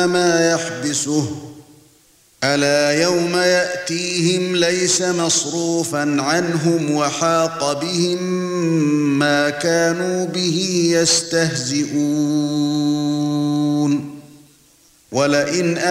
ما يحبسه ألا يوم يأتيهم ليس مصروفا عنهم وحاق بهم ما كانوا به يستهزئون ولئن